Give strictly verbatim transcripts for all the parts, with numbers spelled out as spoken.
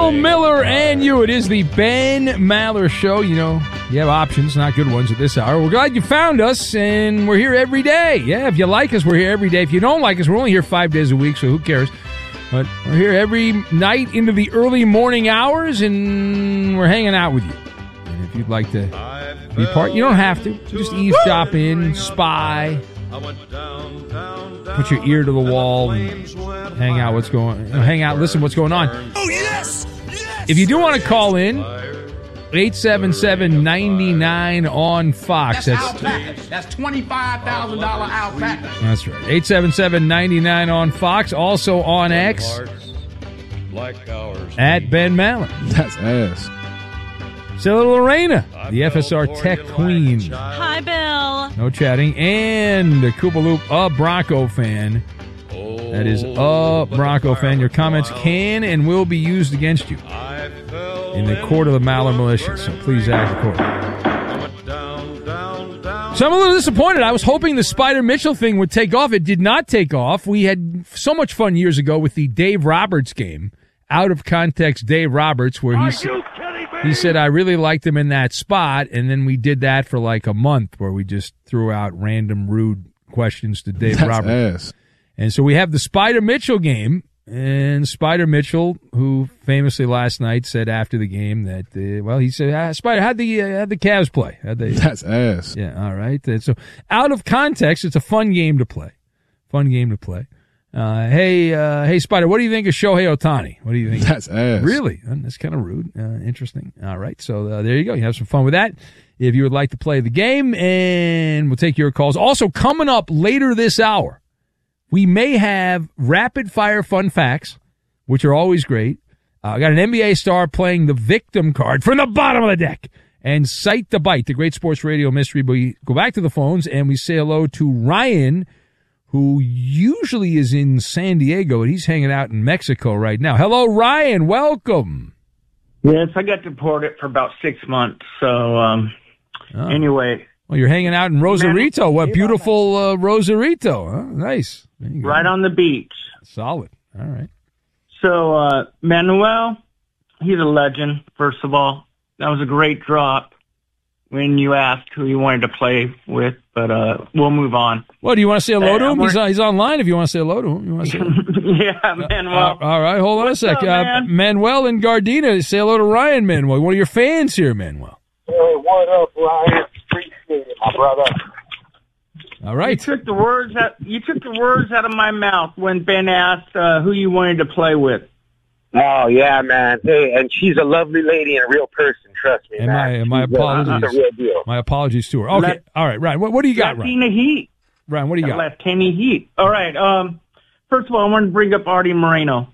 Bill Miller and you. It is the Ben Maller Show. You know, you have options, not good ones at this hour. We're glad you found us, and we're here every day. Yeah, if you like us, we're here every day. If you don't like us, we're only here five days a week, so who cares? But we're here every night into the early morning hours, and we're hanging out with you. And if you'd like to be part, you don't have to. Just eavesdrop in, spy, put your ear to the wall, and hang out. What's going? Hang out, listen. What's going on? Oh yes! Yes! If you do want to call in, eight seven seven, nine nine on Fox. That's, That's alpaca. That's twenty-five thousand dollars alpaca. That's right. eight seven seven, nine nine on Fox. Also on X at Ben Maller. That's ass. Say hello to Lorena, the F S R Tech Queen. Hi, Bill. No chatting. And the Koopa Loop, a Bronco fan. That is a Bronco fan. Your comments can and will be used against you in the court of the Maller Militia. So please act accordingly. So I'm a little disappointed. I was hoping the Spider Mitchell thing would take off. It did not take off. We had so much fun years ago with the Dave Roberts game. Out of context, Dave Roberts, where he said, he said, I really liked him in that spot. And then we did that for like a month where we just threw out random rude questions to Dave That's Roberts. Ass. And so we have the Spider Mitchell game. And Spider Mitchell, who famously last night said after the game that, uh, well, he said, ah, Spider, how'd the, uh, how'd the Cavs play? How'd they? That's ass. Yeah, all right. And so out of context, it's a fun game to play. Fun game to play. Uh, hey, uh, hey, Spider, what do you think of Shohei Ohtani? What do you think? That's ass. Really? Uh, That's kind of rude. Uh, interesting. All right. So uh, there you go. You have some fun with that. If you would like to play the game, and we'll take your calls. Also, coming up later this hour, we may have rapid fire fun facts, which are always great. Uh, I got an N B A star playing the victim card from the bottom of the deck. And Cite the Bite, the great sports radio mystery. But we go back to the phones and we say hello to Ryan, who usually is in San Diego, and he's hanging out in Mexico right now. Hello, Ryan. Welcome. Yes, I got deported for about six months. So, um, oh. anyway. Well, you're hanging out in Rosarito. What beautiful uh, Rosarito. Huh? Nice. Right on the beach. Solid. All right. So, uh, Manuel, he's a legend, first of all. That was a great drop when you asked who you wanted to play with, but uh, we'll move on. Well, do you want to say hello to him? He's, he's online if you want to say hello to him. You want to say yeah, Manuel. Uh, all right, hold on What's a sec. up, uh, Manuel and Gardena, say hello to Ryan, Manuel. One of your fans here, Manuel. Hey, what up, Ryan? Appreciate it, my brother. All right. You took the words out, you took the words out of my mouth when Ben asked uh, who you wanted to play with. Oh, yeah, man. Hey, and she's a lovely lady and a real person, trust me, and man. My, and my she's apologies. A, a real deal. My apologies to her. Okay, Let, all right, Ryan, what, what do you got, Latina Ryan? Heat. Ryan, what do you got? Latina Heat. All right, um, first of all, I want to bring up Artie Moreno.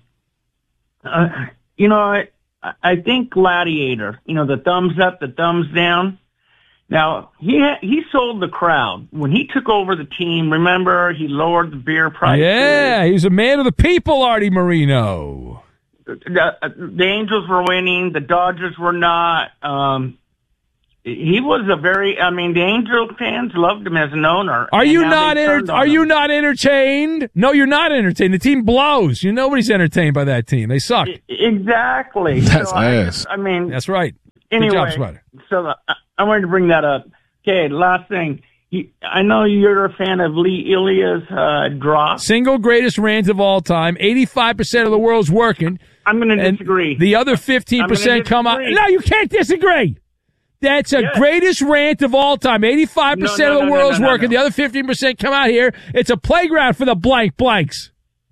Uh, you know, I, I think Gladiator, you know, the thumbs up, the thumbs down. Now, he ha- he sold the crowd. When he took over the team, remember, he lowered the beer prices. Yeah, he was a man of the people, Artie Moreno. The, the, the Angels were winning. The Dodgers were not. Um, he was a very, I mean, the Angel fans loved him as an owner. Are you not enter- Are him. you not entertained? No, you're not entertained. The team blows. You nobody's entertained by that team. They suck. Exactly. That's so ass. I, I mean, that's right. Anyway, Good job, Spider. So I, I wanted to bring that up. Okay, last thing. You, I know you're a fan of Lee Ilia's uh, drop. Single greatest rant of all time. eighty-five percent of the world's working. I'm going to disagree. The other fifteen percent come out. No, you can't disagree. That's a yes. greatest rant of all time. eighty-five percent no, no, of the no, world's no, no, working. No. The other fifteen percent come out here. It's a playground for the blank blanks.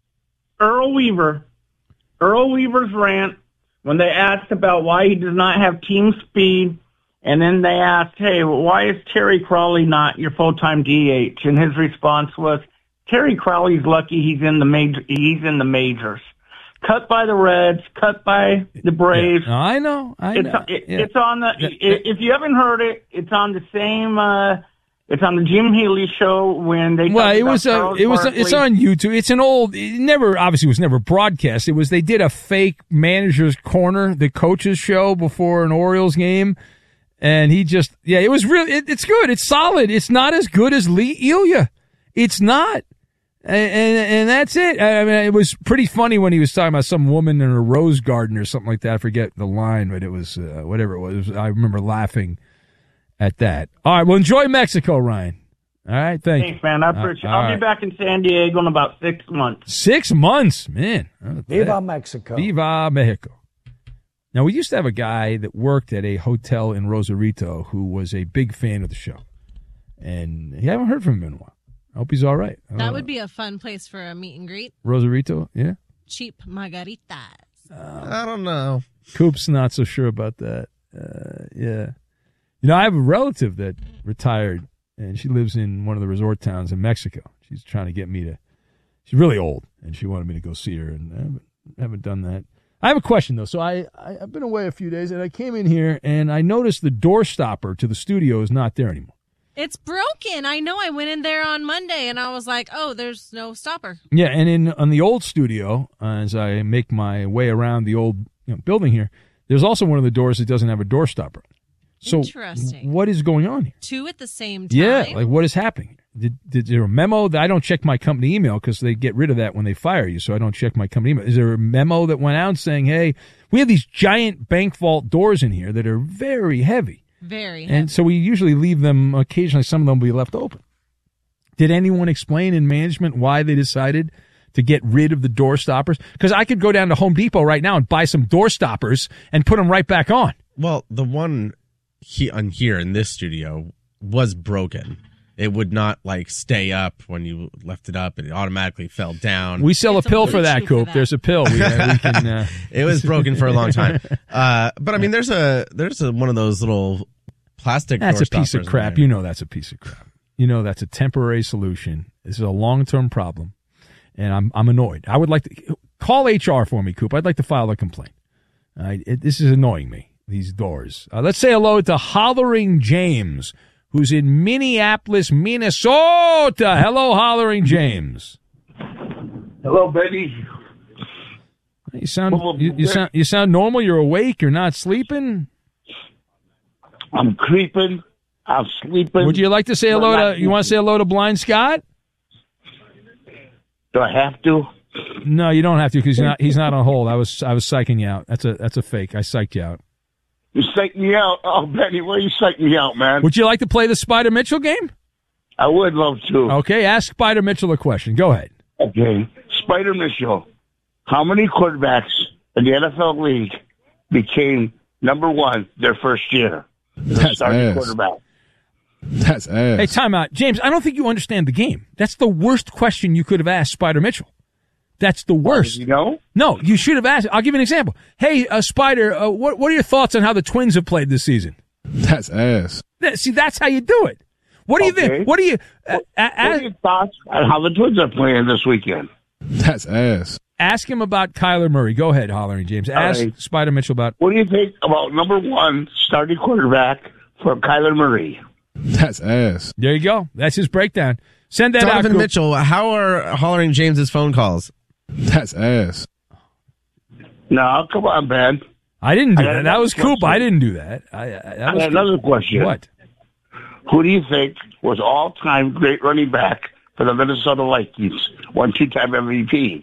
Earl Weaver. Earl Weaver's rant when they asked about why he does not have team speed, and then they asked, hey, why is Terry Crawley not your full-time D H? And his response was, Terry Crowley's lucky he's in the major. He's in the majors. Cut by the Reds, cut by the Braves. Yeah, I know. I it's, know. It, yeah. It's on the. If you haven't heard it, it's on the same. Uh, it's on the Jim Healy show when they. Well, it was. Uh, it was. It's on YouTube. It's an old. It never obviously was never broadcast. It was. They did a fake manager's corner, the coach's show before an Orioles game, and he just. Yeah, it was really. It, it's good. It's solid. It's not as good as Lee Elia. It's not. And, and and that's it. I mean, it was pretty funny when he was talking about some woman in a rose garden or something like that. I forget the line, but it was uh, whatever it was. I remember laughing at that. All right, well, enjoy Mexico, Ryan. All right, thank Thanks, you. man. I appreciate. Uh, I'll right. be back in San Diego in about six months. Six months, man. Viva Mexico. Viva Mexico. Now, we used to have a guy that worked at a hotel in Rosarito who was a big fan of the show, and I haven't heard from him in a while. I hope he's all right. That would be a fun place for a meet and greet. Rosarito, yeah. Cheap margaritas. Um, I don't know. Coop's not so sure about that. Uh, yeah. You know, I have a relative that retired, and she lives in one of the resort towns in Mexico. She's trying to get me to, she's really old, and she wanted me to go see her, and I haven't, haven't done that. I have a question, though. So I, I, I've been away a few days, and I came in here, and I noticed the door stopper to the studio is not there anymore. It's broken. I know. I went in there on Monday, and I was like, oh, there's no stopper. Yeah, and in on the old studio, uh, as I make my way around the old you know, building here, there's also one of the doors that doesn't have a door stopper. So Interesting. What is going on here? Two at the same time? Yeah, like what is happening? Did, did there a memo that I don't check my company email because they get rid of that when they fire you, so I don't check my company email. Is there a memo that went out saying, hey, we have these giant bank vault doors in here that are very heavy. Very heavy. And so we usually leave them, occasionally some of them will be left open. Did anyone explain in management why they decided to get rid of the door stoppers? Because I could go down to Home Depot right now and buy some door stoppers and put them right back on. Well, the one he, on here in this studio was broken. It would not like stay up when you left it up, and it automatically fell down. We sell It's a pill a for that, Bluetooth Coop. for that. There's a pill. We, uh, we can. Uh, It was broken for a long time. Uh, but I mean, there's a there's a, one of those little plastic. that's door a piece of stoppers in crap. there. You know that's a piece of crap. You know that's a temporary solution. This is a long term problem, and I'm I'm annoyed. I would like to call H R for me, Coop. I'd like to file a complaint. All right, it, this is annoying me. These doors. Uh, let's say hello to Hollering James, who's in Minneapolis, Minnesota. Hello, Hollering James. Hello, Betty. You sound you, you sound you sound normal. You're awake. You're not sleeping. I'm creeping. I'm sleeping. Would you like to say hello to? You want to say hello to Blind Scott? Do I have to? No, you don't have to because he's not. He's not on hold. I was I was psyching you out. That's a that's a fake. I psyched you out. You psych me out. Oh, Betty, why you psych me out, man? Would you like to play the Spider Mitchell game? I would love to. Okay, ask Spider Mitchell a question. Go ahead. Okay. Spider Mitchell, how many quarterbacks in the N F L league became number one their first year? That's starting ass. quarterback. That's ass. Hey, time out. James, I don't think you understand the game. That's the worst question you could have asked Spider Mitchell. That's the worst. You know? No, you should have asked. I'll give you an example. Hey, uh, Spider, uh, what what are your thoughts on how the Twins have played this season? That's ass. That- See, that's how you do it. What do you Okay. think? What do you uh, What a- are a- your thoughts on how the Twins are playing this weekend? That's ass. ask him about Kyler Murray? Go ahead, Hollering James. Ask right. Spider Mitchell about. What do you think about number one starting quarterback for Kyler Murray? That's ass. There you go. That's his breakdown. Send that out. Donovan Coop. Mitchell, how are Hollering James's phone calls? That's ass. No, come on, man. I didn't do I got that. That another was Coop. question. I didn't do that. I, I, that I was got another question. What? Who do you think was all-time great running back for the Minnesota Vikings? One two-time M V P.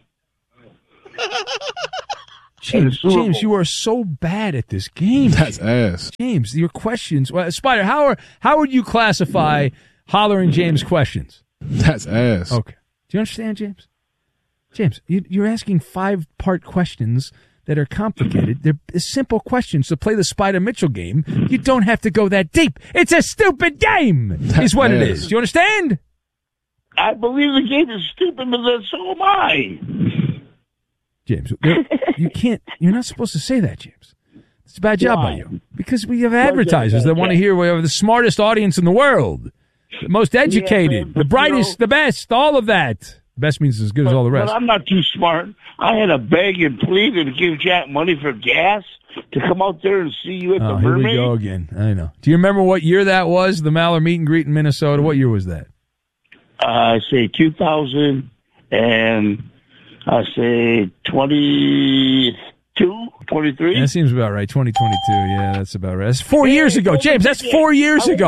James, Super James, Bowl. you are so bad at this game. That's ass. James, your questions. Well, Spider, how are how would you classify Hollering James' questions? That's ass. Okay. Do you understand, James? James, you, you're asking five-part questions that are complicated. They're simple questions. To play the Spider Mitchell game, you don't have to go that deep. It's a stupid game, is what it is. Do you understand? I believe the game is stupid, but then so am I. James, you're- you can't. You're not supposed to say that, James. It's a bad job by Why? you. Because we have advertisers that want to hear. We have the smartest audience in the world, the most educated, but the brightest, you know- the best, all of that. Best means as good as all the rest. But I'm not too smart. I had to beg and plead and give Jack money for gas to come out there and see you at Oh, the here we Mermaid. go again. I know. Do you remember what year that was? The Maller meet and greet in Minnesota. What year was that? Uh, I say two thousand and I say twenty-two, twenty-three. That seems about right. twenty twenty-two. Yeah, that's about right. That's four years ago, James. That's four years I was ago. going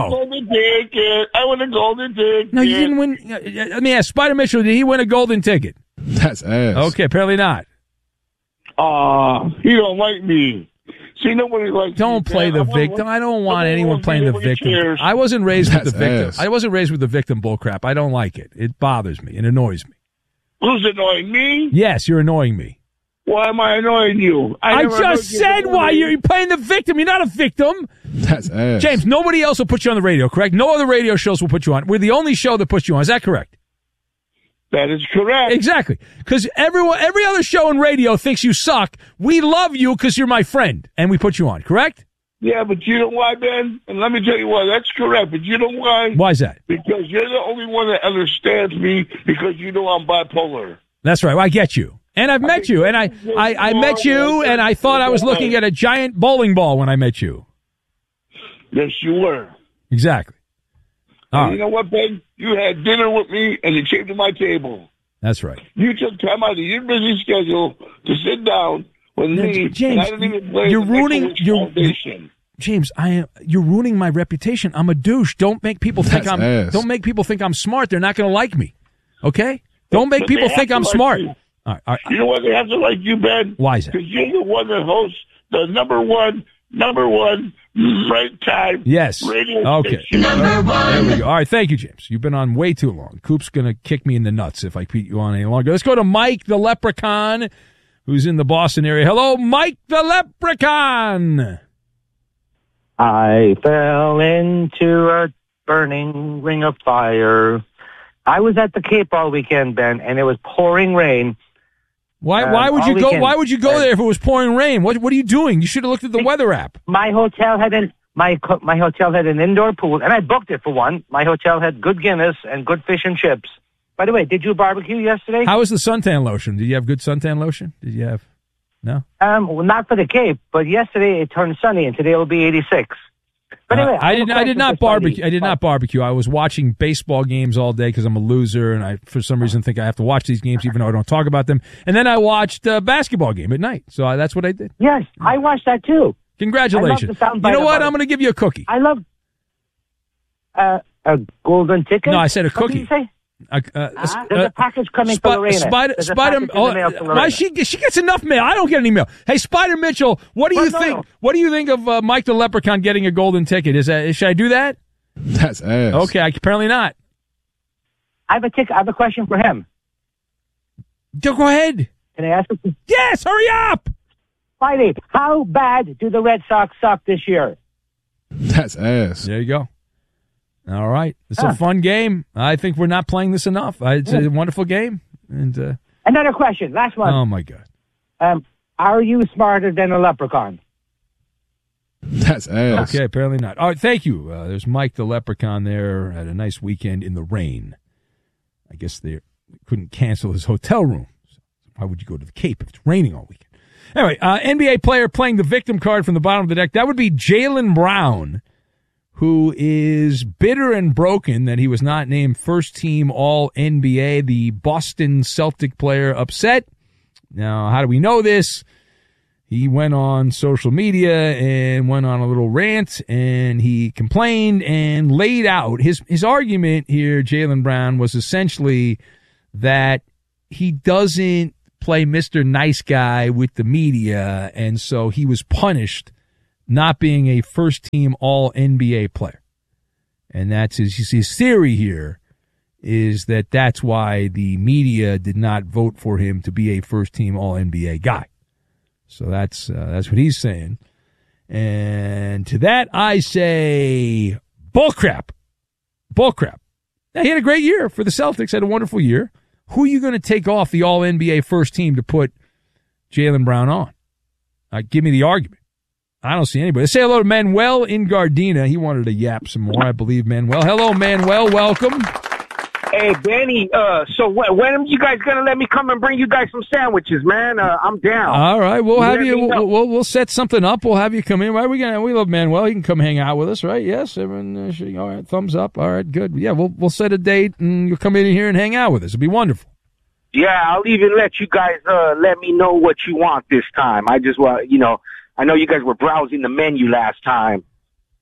ticket. I won a golden ticket. No, you didn't win. uh, Let me ask Spider Mitchell, did he win a golden ticket? That's ass. Okay, apparently not. Aw, he don't like me. See, nobody likes Don't me, play man. the I want- victim. I don't want I anyone want playing the everybody victim. cheers. I wasn't raised with That's the victim. ass. I wasn't raised with the victim bullcrap. I don't like it. It bothers me. It annoys me. Who's annoying me? Yes, you're annoying me. Why am I annoying you? I, never just heard you said do why me. you're playing the victim. You're not a victim. That's ass. James, nobody else will put you on the radio, correct? No other radio shows will put you on. We're the only show that puts you on. Is that correct? That is correct. Exactly. Because everyone, every other show in radio thinks you suck. We love you because you're my friend, and we put you on, correct? Yeah, but you know why, Ben? And let me tell you why. That's correct. But you know why? Why is that? Because you're the only one that understands me because you know I'm bipolar. That's right. Well, I get you. And I've met you. And I, I, I met you, and I thought I was looking at a giant bowling ball when I met you. Yes, you were. Exactly. All And right. you know what, Ben? You had dinner with me, and you came to my table. That's right. You took time out of your busy schedule to sit down with Now, me. James, and I didn't even play you're the ruining- Make-A-Wish you're- Foundation. James, I am. You're ruining my reputation. I'm a douche. Don't make people think That's I'm. ass. Don't make people think I'm smart. They're not going to like me. Okay. Don't make But people they think have I'm to like smart. you. All right. All right. You know why they have to like you, Ben? Why is that? Because you're the one that hosts the number one, number one, right time Yes. radio Okay. station. There we go. All right. Thank you, James. You've been on way too long. Coop's going to kick me in the nuts if I keep you on any longer. Let's go to Mike the Leprechaun, who's in the Boston area. Hello, Mike the Leprechaun. I fell into a burning ring of fire. I was at the Cape all weekend, Ben, and it was pouring rain. Why? Um, Why would all you go? weekend. Why would you go Uh, there if it was pouring rain? What? What are you doing? You should have looked at the weather app. My hotel had an my co- my hotel had an indoor pool, and I booked it for one. My hotel had good Guinness and good fish and chips. By the way, did you barbecue yesterday? How was the suntan lotion? Did you have good suntan lotion? Did you have? No. Um, well, not for the Cape, but yesterday it turned sunny, and today it will be eighty-six. But Uh, anyway, I have a did. I question did not for Spidey. barbecue. I did not barbecue. I was watching baseball games all day because I'm a loser, and I, for some reason, think I have to watch these games even though I don't talk about them. And then I watched a basketball game at night. So I, that's what I did. Yes, I watched that too. Congratulations. I love the soundbite You know what? about I'm it. going to give you a cookie. I love uh, a golden ticket. No, I said a What did cookie. you say? Uh, uh, Uh, there's a package coming Spi- for Lorena. Spider, There's a Spider, package in oh, the mail for why Lorena. she she gets enough mail? I don't get any mail. Hey, Spider Mitchell, what do you Well, no, think? no. What do you think of uh, Mike the Leprechaun getting a golden ticket? Is that should I do that? That's ass. Okay, I, apparently not. I have a tick. I have a question for him. Go go ahead. Can I ask him? Yes, hurry up. Spidey, how bad do the Red Sox suck this year? That's ass. There you go. All right, it's Huh. a fun game. I think we're not playing this enough. Uh, It's a wonderful game, and uh, Another question. Last one. oh my god. Um, are you smarter than a leprechaun? That's ass. Okay, apparently not. All right, thank you. Uh, there's Mike the Leprechaun there. Had a nice weekend in the rain. I guess they couldn't cancel his hotel room. So why would you go to the Cape if it's raining all weekend? Anyway, uh, N B A player playing the victim card from the bottom of the deck. That would be Jaylen Brown, who is bitter and broken that he was not named first team All N B A. The Boston Celtic player upset. Now, how do we know this? He went on social media and went on a little rant, and he complained and laid out his his argument here. Jaylen Brown was essentially that he doesn't play Mister Nice Guy with the media, and so he was punished not being a first-team All N B A player. And that's his, his theory here is that that's why the media did not vote for him to be a first-team All N B A guy. So that's uh, that's what he's saying. And to that, I say bullcrap. Bullcrap. Now, he had a great year for the Celtics, had a wonderful year. Who are you going to take off the All N B A first team to put Jaylen Brown on? Uh, give me the argument. I don't see anybody. Let's say hello to Manuel in Gardena. He wanted to yap some more, I believe, Manuel. Hello, Manuel. Welcome. Hey, Benny, uh, so when, when are you guys going to let me come and bring you guys some sandwiches, man? Uh, I'm down. All right, we'll have Let you. me know. We'll, we'll we'll set something up. We'll have you come in. Right, we gonna we love Manuel. He can come hang out with us, right? Yes, everyone. Uh, should, all right, thumbs up. All right, good. Yeah, we'll we'll set a date and you'll come in here and hang out with us. It'll be wonderful. Yeah, I'll even let you guys uh, let me know what you want this time. I just want, you know, I know you guys were browsing the menu last time.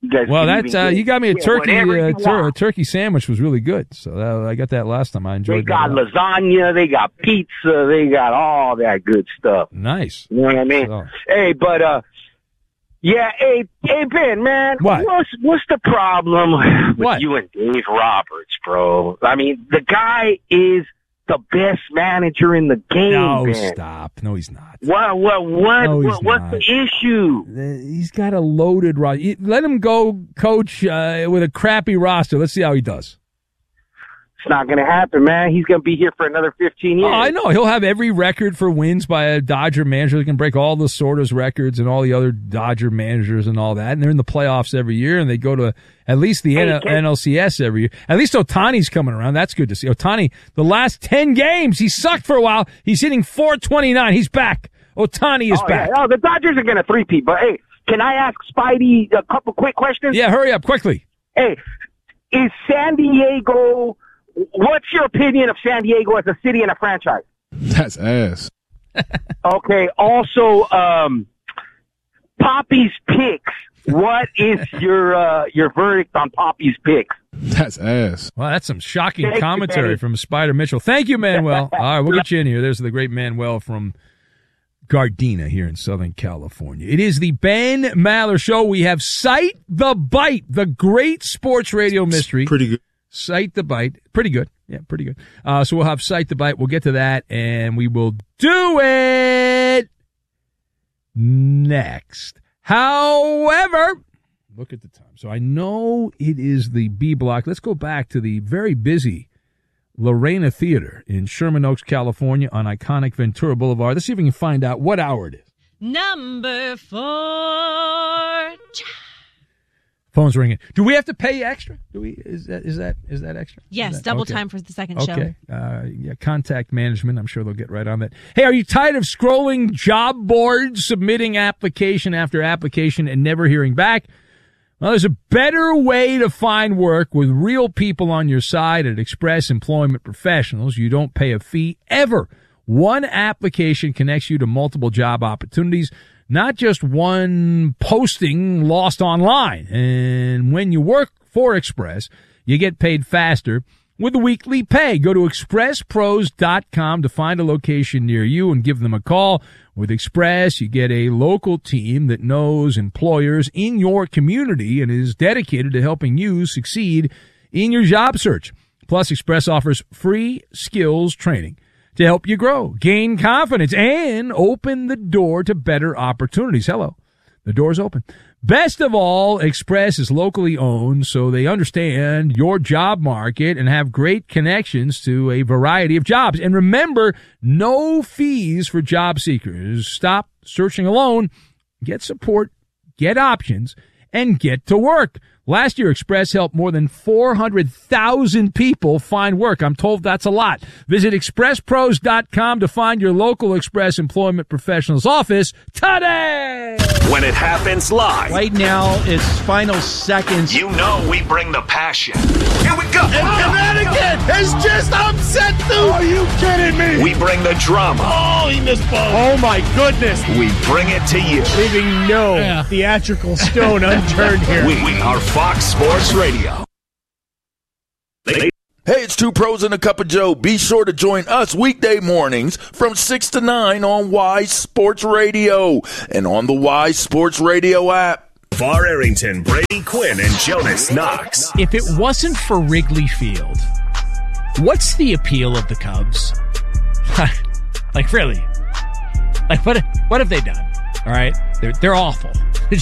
You guys Well, can that's even uh, get- you got me a get turkey. whatever Uh, you tur- want. turkey sandwich was really good. So uh, I got that last time. I They enjoyed got that. a lot. lasagna. They got pizza. They got all that good stuff. Nice. You know what I mean? So- Hey, but uh, yeah, hey, hey, Ben, man, What? what's what's the problem with What? you and Dave Roberts, bro? I mean, the guy is the best manager in the game. No, Ben. stop. No, he's not. What? What? What? No, he's what what's not. the issue? Uh, He's got a loaded roster. Let him go coach uh, with a crappy roster. Let's see how he does. It's not going to happen, man. He's going to be here for another fifteen years. Oh, I know. He'll have every record for wins by a Dodger manager. He can break all the Sorters records and all the other Dodger managers and all that. And they're in the playoffs every year, and they go to at least the Hey, N- can- NLCS every year. At least Ohtani's coming around. That's good to see. Ohtani, the last ten games, he sucked for a while. He's hitting four twenty-nine. He's back. Ohtani is oh, back. Yeah. Oh, the Dodgers are going to three-peat. But, hey, can I ask Spidey a couple quick questions? Yeah, hurry up quickly. Hey, is San Diego, what's your opinion of San Diego as a city and a franchise? That's ass. Okay, also, um, Poppy's Picks. What is your uh, your verdict on Poppy's Picks? That's ass. Well, that's some shocking Thank you, commentary Benny. from Spider Mitchell. Thank you, Manuel. All right, we'll get you in here. There's the great Manuel from Gardena here in Southern California. It is the Ben Maller Show. We have Cite the Bite, the great sports radio mystery. Pretty good. Cite the Bite. Pretty good. Yeah, pretty good. Uh, so we'll have Cite the Bite. We'll get to that, and we will do it next. However, look at the time. So I know it is the B block. Let's go back to the very busy Lorena Theater in Sherman Oaks, California on iconic Ventura Boulevard. Let's see if we can find out what hour it is. Number four. Phone's ringing. Do we have to pay extra? Do we? Is that is that is that extra? Yes, Is that- double okay. time for the second Okay. Uh, yeah, contact management. I'm sure they'll get right on that. Hey, are you tired of scrolling job boards, submitting application after application, and never hearing back? Well, there's a better way to find work with real people on your side at Express Employment Professionals. You don't pay a fee ever. One application connects you to multiple job opportunities, not just one posting lost online. And when you work for Express, you get paid faster with weekly pay. Go to express pros dot com to find a location near you and give them a call. With Express, you get a local team that knows employers in your community and is dedicated to helping you succeed in your job search. Plus, Express offers free skills training to help you grow, gain confidence, and open the door to better opportunities. Hello. The door's open. Best of all, Express is locally owned, so they understand your job market and have great connections to a variety of jobs. And remember, no fees for job seekers. Stop searching alone. Get support, get options, and get to work. Last year, Express helped more than four hundred thousand people find work. I'm told that's a lot. Visit express pros dot com to find your local Express Employment Professionals office today. When it happens live. Right now, it's final seconds. You know we bring the passion. Here we go. And Connecticut has just upset the... Are you kidding me? We bring the drama. Oh, he missed both. Oh, my goodness. We bring it to you. Leaving no yeah. theatrical stone unturned here. We, we are Fox Sports Radio. Hey, it's Two Pros and a Cup of Joe. Be sure to join us weekday mornings from six to nine on Wise Sports Radio and on the Wise Sports Radio app. Var Arrington, Brady Quinn, and Jonas Knox. If it wasn't for Wrigley Field, what's the appeal of the Cubs? Like, really? Like, what, what have they done? All right? They're, they're awful.